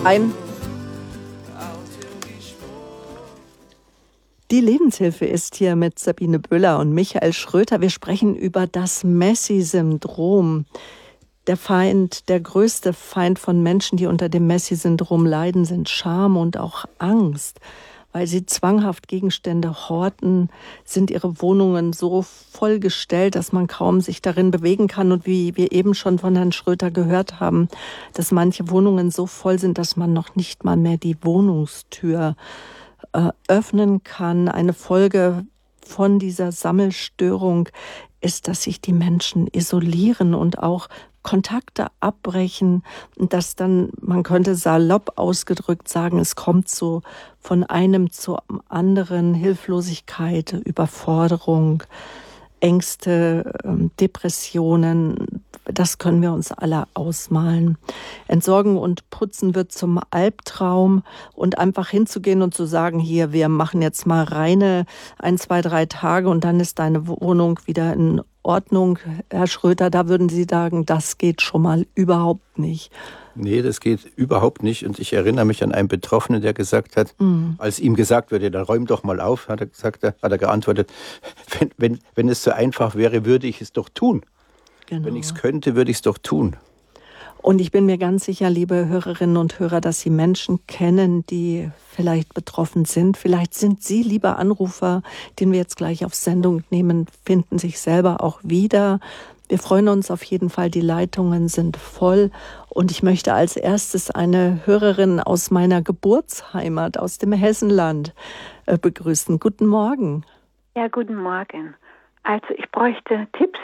Die Lebenshilfe ist hier mit Sabine Böhler und Michael Schröter. Wir sprechen über das Messi-Syndrom. Der Feind, der größte Feind von Menschen, die unter dem Messi-Syndrom leiden, sind Scham und auch Angst. Weil sie zwanghaft Gegenstände horten, sind ihre Wohnungen so vollgestellt, dass man kaum sich darin bewegen kann. Und wie wir eben schon von Herrn Schröter gehört haben, dass manche Wohnungen so voll sind, dass man noch nicht mal mehr die Wohnungstür öffnen kann. Eine Folge von dieser Sammelstörung ist, dass sich die Menschen isolieren und auch Kontakte abbrechen, und dass dann, man könnte salopp ausgedrückt sagen, es kommt so von einem zum anderen, Hilflosigkeit, Überforderung, Ängste, Depressionen, das können wir uns alle ausmalen. Entsorgen und Putzen wird zum Albtraum, und einfach hinzugehen und zu sagen, hier, wir machen jetzt mal reine 1, 2, 3 Tage und dann ist deine Wohnung wieder in Ordnung. Herr Schröter, da würden Sie sagen, das geht schon mal überhaupt nicht. Nee, das geht überhaupt nicht. Und ich erinnere mich an einen Betroffenen, der gesagt hat, als ihm gesagt wurde, dann räum doch mal auf, hat er geantwortet, wenn es so einfach wäre, würde ich es doch tun. Genau. Wenn ich es könnte, würde ich es doch tun. Und ich bin mir ganz sicher, liebe Hörerinnen und Hörer, dass Sie Menschen kennen, die vielleicht betroffen sind. Vielleicht sind Sie, lieber Anrufer, den wir jetzt gleich auf Sendung nehmen, finden sich selber auch wieder. Wir freuen uns auf jeden Fall, die Leitungen sind voll. Und ich möchte als erstes eine Hörerin aus meiner Geburtsheimat, aus dem Hessenland, begrüßen. Guten Morgen. Ja, guten Morgen. Also ich bräuchte Tipps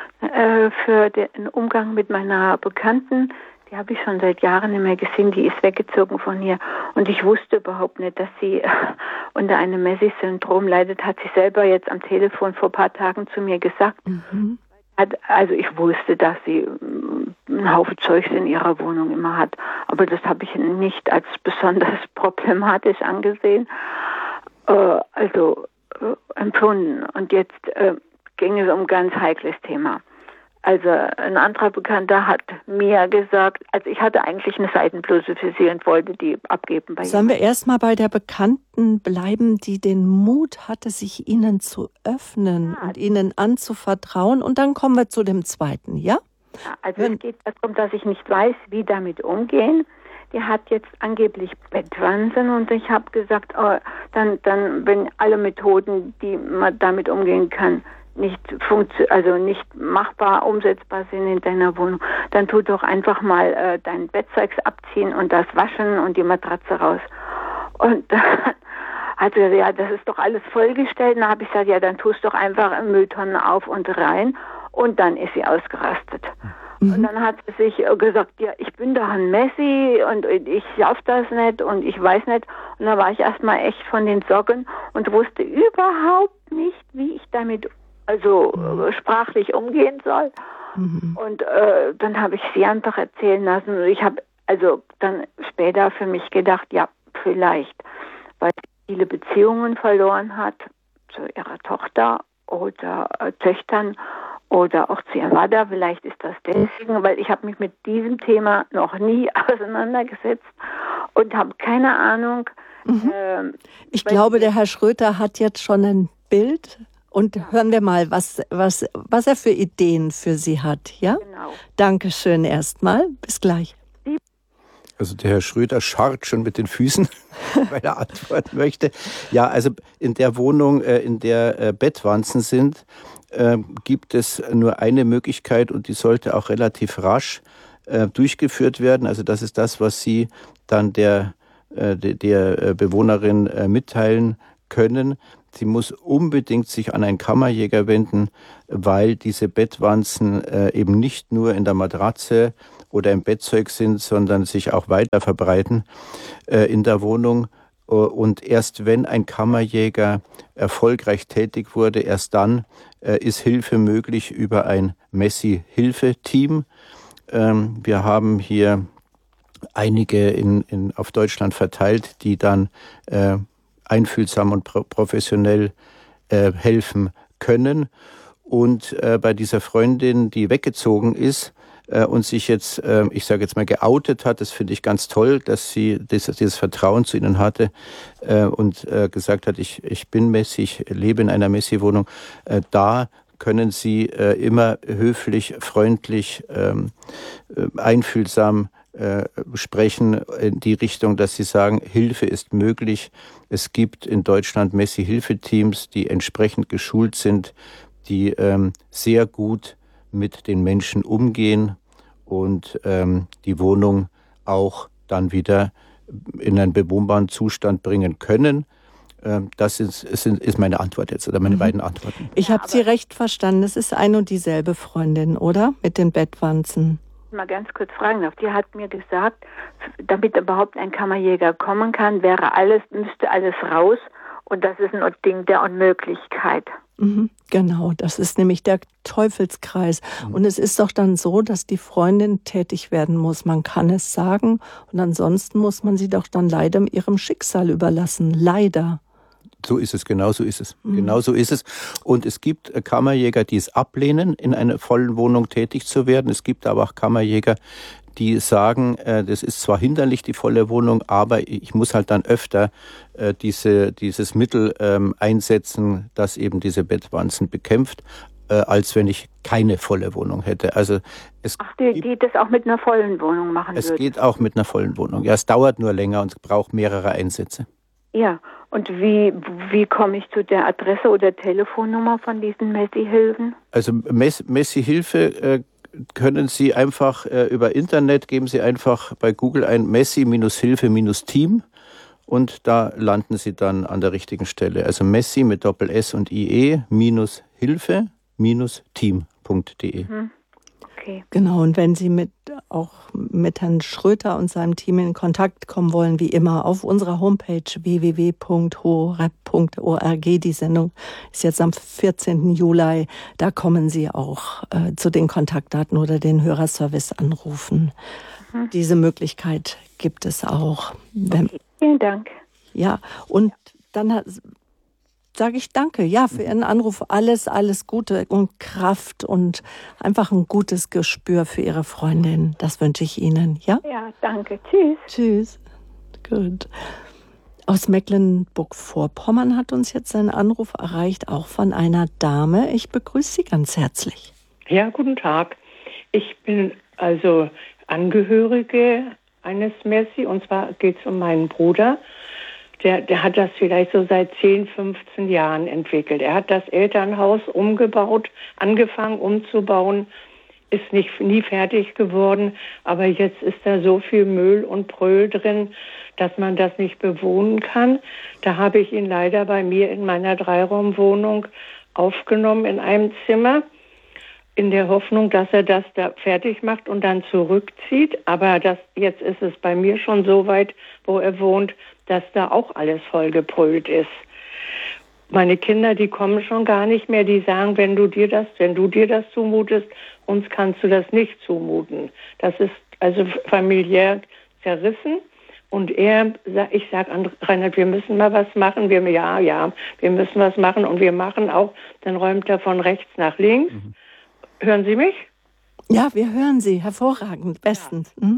für den Umgang mit meiner Bekannten. Die habe ich schon seit Jahren nicht mehr gesehen. Die ist weggezogen von hier. Und ich wusste überhaupt nicht, dass sie unter einem Messi-Syndrom leidet. Hat sie selber jetzt am Telefon vor ein paar Tagen zu mir gesagt. Also ich wusste, dass sie einen Haufen Zeugs in ihrer Wohnung immer hat. Aber das habe ich nicht als besonders problematisch angesehen. Empfunden. Und jetzt ging es um ein ganz heikles Thema. Also ein anderer Bekannter hat mir gesagt, also ich hatte eigentlich eine Seitenbluse für sie und wollte die abgeben bei ihr. Sollen wir erstmal bei der Bekannten bleiben, die den Mut hatte, sich Ihnen zu öffnen und Ihnen anzuvertrauen, und dann kommen wir zu dem zweiten, ja? Also es geht darum, dass ich nicht weiß, wie damit umgehen. Die hat jetzt angeblich Bettwanzen und ich habe gesagt, dann wenn alle Methoden, die man damit umgehen kann, nicht machbar, umsetzbar sind in deiner Wohnung, dann tu doch einfach mal dein Bettzeugs abziehen und das waschen und die Matratze raus. Und dann hat sie gesagt, ja, das ist doch alles vollgestellt. Und dann habe ich gesagt, ja, dann tust doch einfach Mülltonnen auf und rein. Und dann ist sie ausgerastet. Und dann hat sie sich gesagt, ja, ich bin doch ein Messi und ich schaff das nicht und ich weiß nicht. Und da war ich erstmal echt von den Socken und wusste überhaupt nicht, wie ich damit sprachlich umgehen soll. Und dann habe ich sie einfach erzählen lassen. Und ich habe dann später für mich gedacht, ja, vielleicht, weil sie viele Beziehungen verloren hat zu ihrer Tochter oder Töchtern oder auch zu ihrem Vater. Vielleicht ist das deswegen, weil ich habe mich mit diesem Thema noch nie auseinandergesetzt und habe keine Ahnung. Ich glaube, der Herr Schröter hat jetzt schon ein Bild. Und hören wir mal, was er für Ideen für Sie hat, ja? Genau. Dankeschön erstmal. Bis gleich. Also der Herr Schröter scharrt schon mit den Füßen, weil er antworten möchte. Ja, also in der Wohnung, in der Bettwanzen sind, gibt es nur eine Möglichkeit, und die sollte auch relativ rasch durchgeführt werden. Also das ist das, was Sie dann der Bewohnerin mitteilen können. Sie muss unbedingt sich an einen Kammerjäger wenden, weil diese Bettwanzen eben nicht nur in der Matratze oder im Bettzeug sind, sondern sich auch weiter verbreiten in der Wohnung. Und erst wenn ein Kammerjäger erfolgreich tätig wurde, erst dann ist Hilfe möglich über ein Messi-Hilfe-Team. Wir haben hier einige auf Deutschland verteilt, die dann einfühlsam und professionell helfen können. Und bei dieser Freundin, die weggezogen ist, und sich jetzt, ich sage jetzt mal, geoutet hat. Das finde ich ganz toll, dass sie dieses Vertrauen zu ihnen hatte und gesagt hat, ich bin Messi, ich lebe in einer Messi-Wohnung. Da können Sie immer höflich, freundlich, einfühlsam sprechen in die Richtung, dass Sie sagen, Hilfe ist möglich. Es gibt in Deutschland Messi-Hilfeteams, die entsprechend geschult sind, die sehr gut mit den Menschen umgehen und die Wohnung auch dann wieder in einen bewohnbaren Zustand bringen können. Das ist meine Antwort jetzt, oder meine beiden Antworten. Ich habe Sie recht verstanden. Es ist ein und dieselbe Freundin, oder? Mit den Bettwanzen. Mal ganz kurz fragen darf. Die hat mir gesagt, damit überhaupt ein Kammerjäger kommen kann, müsste alles raus. Und das ist ein Ding der Unmöglichkeit. Genau, das ist nämlich der Teufelskreis. Und es ist doch dann so, dass die Freundin tätig werden muss. Man kann es sagen und ansonsten muss man sie doch dann leider ihrem Schicksal überlassen. Leider. So ist es, genau so ist es. Genau so ist es. Und es gibt Kammerjäger, die es ablehnen, in einer vollen Wohnung tätig zu werden. Es gibt aber auch Kammerjäger, die sagen, das ist zwar hinderlich, die volle Wohnung, aber ich muss halt dann öfter dieses Mittel einsetzen, das eben diese Bettwanzen bekämpft, als wenn ich keine volle Wohnung hätte. Also die das auch mit einer vollen Wohnung machen würden? Es geht auch mit einer vollen Wohnung. Ja, es dauert nur länger und es braucht mehrere Einsätze. Ja, und wie komme ich zu der Adresse oder Telefonnummer von diesen Messi-Hilfen? Also Messi-Hilfe können Sie einfach über Internet, geben Sie einfach bei Google ein Messi-Hilfe-Team und da landen Sie dann an der richtigen Stelle. Also Messi mit Doppel-S und IE Hilfe-Team.de. Okay. Genau, und wenn Sie auch mit Herrn Schröter und seinem Team in Kontakt kommen wollen, wie immer, auf unserer Homepage www.horeb.org. Die Sendung ist jetzt am 14. Juli. Da kommen Sie auch zu den Kontaktdaten oder den Hörerservice anrufen. Diese Möglichkeit gibt es auch. Okay. Vielen Dank. Ja, und dann sage ich danke, für Ihren Anruf. Alles Gute und Kraft und einfach ein gutes Gespür für Ihre Freundin. Das wünsche ich Ihnen, ja? Ja, danke. Tschüss. Tschüss. Gut. Aus Mecklenburg-Vorpommern hat uns jetzt ein Anruf erreicht, auch von einer Dame. Ich begrüße Sie ganz herzlich. Ja, guten Tag. Ich bin also Angehörige eines Messi, und zwar geht es um meinen Bruder. Der hat das vielleicht so seit 10, 15 Jahren entwickelt. Er hat das Elternhaus umgebaut, angefangen umzubauen, ist nie fertig geworden. Aber jetzt ist da so viel Müll und Bröll drin, dass man das nicht bewohnen kann. Da habe ich ihn leider bei mir in meiner 3-Raum-Wohnung aufgenommen in einem Zimmer, in der Hoffnung, dass er das da fertig macht und dann zurückzieht. Aber jetzt ist es bei mir schon so weit, wo er wohnt, dass da auch alles voll gebrüllt ist. Meine Kinder, die kommen schon gar nicht mehr, die sagen, wenn du dir das zumutest, uns kannst du das nicht zumuten. Das ist also familiär zerrissen. Und ich sage an Reinhard, wir müssen mal was machen. Wir müssen was machen und wir machen auch. Dann räumt er von rechts nach links. Hören Sie mich? Ja, wir hören Sie. Hervorragend. Bestens. Ja.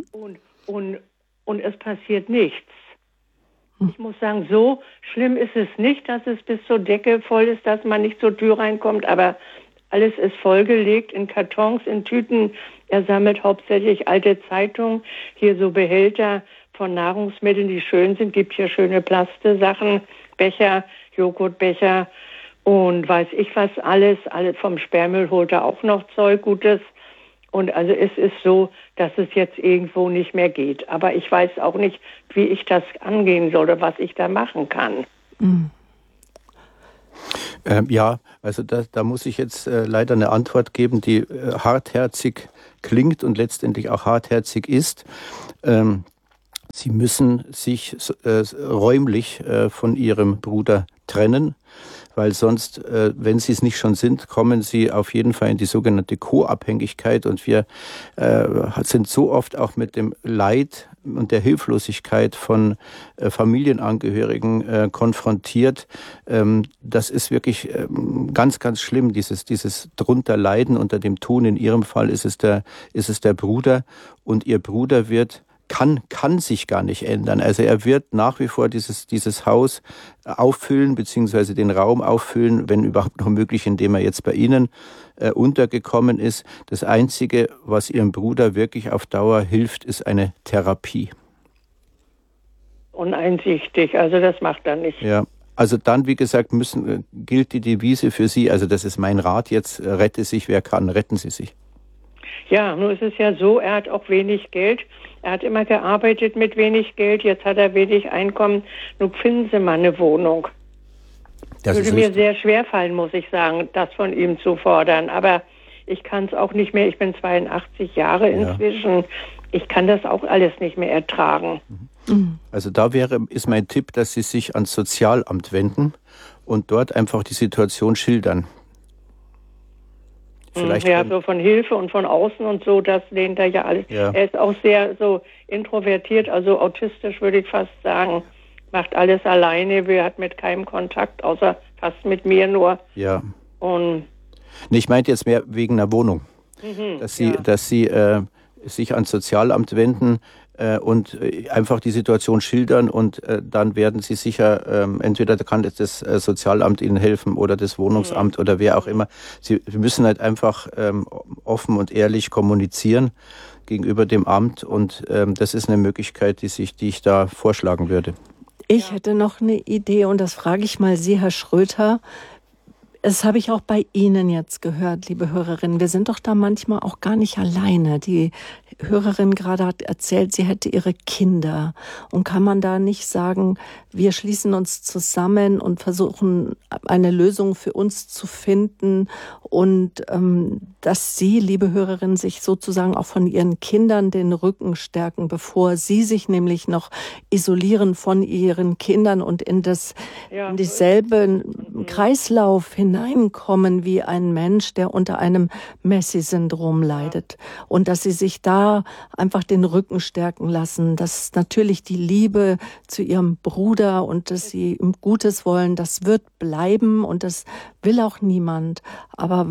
Und es passiert nichts. Ich muss sagen, so schlimm ist es nicht, dass es bis zur Decke voll ist, dass man nicht zur Tür reinkommt, aber alles ist vollgelegt in Kartons, in Tüten. Er sammelt hauptsächlich alte Zeitungen, hier so Behälter von Nahrungsmitteln, die schön sind. Gibt hier schöne Plaste-Sachen, Becher, Joghurtbecher und weiß ich was alles. Alles vom Sperrmüll holt er auch noch Zeug, Gutes. Und also es ist so, dass es jetzt irgendwo nicht mehr geht. Aber ich weiß auch nicht, wie ich das angehen soll oder was ich da machen kann. Also da muss ich jetzt leider eine Antwort geben, die hartherzig klingt und letztendlich auch hartherzig ist. Sie müssen sich räumlich von Ihrem Bruder trennen, weil sonst, wenn Sie es nicht schon sind, kommen Sie auf jeden Fall in die sogenannte Co-Abhängigkeit. Und wir sind so oft auch mit dem Leid und der Hilflosigkeit von Familienangehörigen konfrontiert. Das ist wirklich ganz, ganz schlimm, dieses drunter Leiden unter dem Tun. In Ihrem Fall ist es der Bruder, und Ihr Bruder kann sich gar nicht ändern. Also er wird nach wie vor dieses Haus auffüllen, beziehungsweise den Raum auffüllen, wenn überhaupt noch möglich, indem er jetzt bei Ihnen untergekommen ist. Das Einzige, was Ihrem Bruder wirklich auf Dauer hilft, ist eine Therapie. Uneinsichtig, also das macht er nicht. Ja. Also dann, wie gesagt, gilt die Devise für Sie, also das ist mein Rat jetzt, rette sich, wer kann, retten Sie sich. Ja, nur ist es ja so, er hat auch wenig Geld. Er hat immer gearbeitet mit wenig Geld, jetzt hat er wenig Einkommen. Nun finden Sie mal eine Wohnung. Das würde mir sehr schwer fallen, muss ich sagen, das von ihm zu fordern. Aber ich kann es auch nicht mehr. Ich bin 82 Jahre inzwischen. Ja. Ich kann das auch alles nicht mehr ertragen. Also da ist mein Tipp, dass Sie sich ans Sozialamt wenden und dort einfach die Situation schildern. Vielleicht so von Hilfe und von außen und so, das lehnt er ja alles. Ja. Er ist auch sehr so introvertiert, also autistisch würde ich fast sagen. Macht alles alleine, er hat mit keinem Kontakt, außer fast mit mir nur. Ja. Und ich meinte jetzt mehr wegen einer Wohnung. Dass Sie sich ans Sozialamt wenden und einfach die Situation schildern, und dann werden Sie sicher, entweder kann das Sozialamt Ihnen helfen oder das Wohnungsamt oder wer auch immer. Sie müssen halt einfach offen und ehrlich kommunizieren gegenüber dem Amt, und das ist eine Möglichkeit, die ich da vorschlagen würde. Ich hätte noch eine Idee, und das frage ich mal Sie, Herr Schröter. Das habe ich auch bei Ihnen jetzt gehört, liebe Hörerinnen. Wir sind doch da manchmal auch gar nicht alleine. Die Hörerin gerade hat erzählt, sie hätte ihre Kinder. Und kann man da nicht sagen, wir schließen uns zusammen und versuchen, eine Lösung für uns zu finden, und dass Sie, liebe Hörerin, sich sozusagen auch von Ihren Kindern den Rücken stärken, bevor Sie sich nämlich noch isolieren von Ihren Kindern und in dieselbe Kreislauf hineinkommen wie ein Mensch, der unter einem Messi-Syndrom leidet. Und dass Sie sich da einfach den Rücken stärken lassen, dass natürlich die Liebe zu Ihrem Bruder und dass Sie ihm Gutes wollen, das wird bleiben, und das will auch niemand. Aber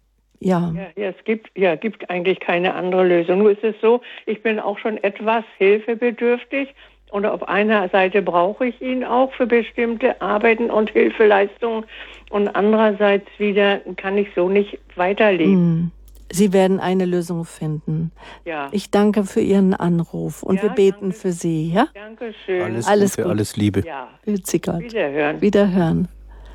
es gibt eigentlich keine andere Lösung. Nur ist es so, ich bin auch schon etwas hilfebedürftig. Und auf einer Seite brauche ich ihn auch für bestimmte Arbeiten und Hilfeleistungen. Und andererseits wieder kann ich so nicht weiterleben. Sie werden eine Lösung finden. Ja. Ich danke für Ihren Anruf, und wir beten für Sie. Ja? Dankeschön. Alles Gute, alles Liebe. Ja. Wiederhören.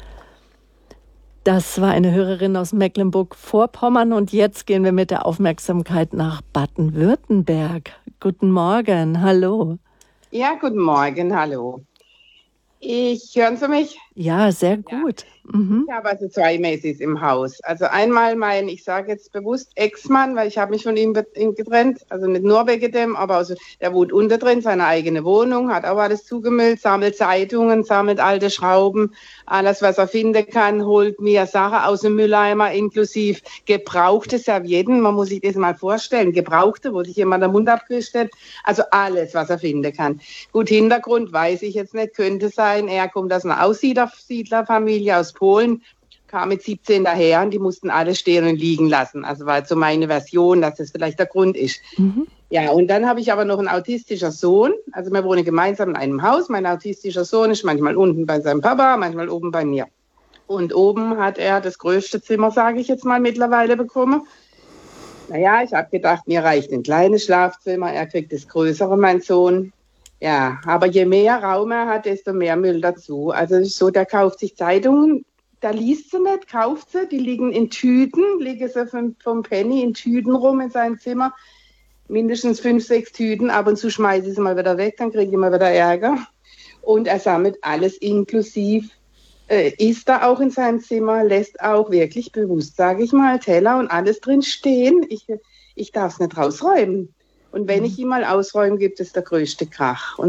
Das war eine Hörerin aus Mecklenburg-Vorpommern, und jetzt gehen wir mit der Aufmerksamkeit nach Baden-Württemberg. Guten Morgen, hallo. Ja, guten Morgen, hallo. Hören Sie mich? Ja, sehr gut. Ja. Ich habe also 2 Messis im Haus. Also einmal ich sage jetzt bewusst Ex-Mann, weil ich habe mich von ihm getrennt. Also nicht nur wegen dem, aber also der wohnt unter drin, seine eigene Wohnung, hat auch alles zugemüllt, sammelt Zeitungen, sammelt alte Schrauben, alles, was er finden kann, holt mir Sachen aus dem Mülleimer, inklusive gebrauchte Servietten. Man muss sich das mal vorstellen, gebrauchte, wo sich jemand den Mund abgewischt hat. Also alles, was er finden kann. Gut, Hintergrund weiß ich jetzt nicht, könnte sein, er kommt aus einer Aussiedlerfamilie aus Polen, kam mit 17 daher, und die mussten alles stehen und liegen lassen. Also war jetzt so meine Version, dass das vielleicht der Grund ist. Ja, und dann habe ich aber noch einen autistischen Sohn. Also wir wohnen gemeinsam in einem Haus. Mein autistischer Sohn ist manchmal unten bei seinem Papa, manchmal oben bei mir. Und oben hat er das größte Zimmer, sage ich jetzt mal, mittlerweile bekommen. Naja, ich habe gedacht, mir reicht ein kleines Schlafzimmer, er kriegt das größere, mein Sohn. Ja, aber je mehr Raum er hat, desto mehr Müll dazu. Also es ist so, der kauft sich Zeitungen, da liest sie nicht, kauft sie, die liegen in Tüten, liegen sie vom Penny in Tüten rum in seinem Zimmer. Mindestens 5, 6 Tüten, ab und zu schmeiße ich sie mal wieder weg, dann kriege ich mal wieder Ärger. Und er sammelt alles inklusiv, isst da auch in seinem Zimmer, lässt auch wirklich bewusst, sage ich mal, Teller und alles drin stehen. Ich darf es nicht rausräumen. Und wenn ich ihn mal ausräume, gibt es der größte Krach. Und